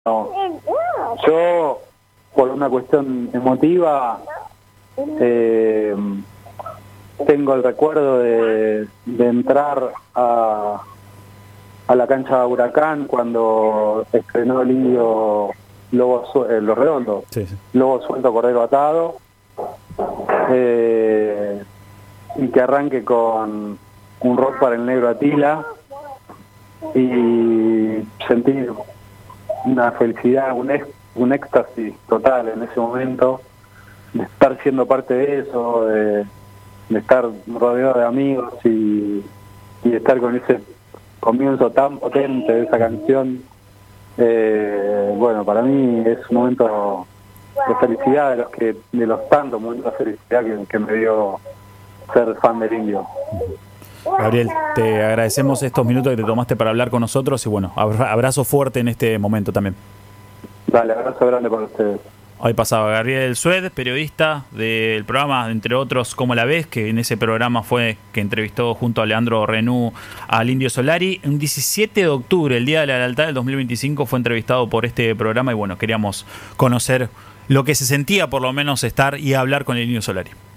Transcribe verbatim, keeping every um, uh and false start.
No. Yo, por una cuestión emotiva, eh, tengo el recuerdo de, de entrar a, a la cancha de Huracán cuando estrenó el Indio Lobo Su eh, Los Redondos, sí, sí. Lobo Suelto, Cordero Atado, eh, y que arranque con un rock para el negro Atila y sentir una felicidad, un, ex, un éxtasis total en ese momento, de estar siendo parte de eso, de, de estar rodeado de amigos y, y de estar con ese comienzo tan potente de esa canción. Eh, bueno, para mí es un momento de felicidad, de los que de los tantos momentos de felicidad que, que me dio ser fan del Indio. Gabriel, te agradecemos estos minutos que te tomaste para hablar con nosotros y bueno, abrazo fuerte en este momento también. Dale, abrazo grande para ustedes. Hoy pasaba Gabriel Sued, periodista del programa, entre otros, ¿Cómo la ves?, que en ese programa fue que entrevistó junto a Leandro Renú al Indio Solari. Un diecisiete de octubre, el Día de la Lealtad del dos mil veinticinco, fue entrevistado por este programa y bueno, queríamos conocer lo que se sentía por lo menos estar y hablar con el Indio Solari.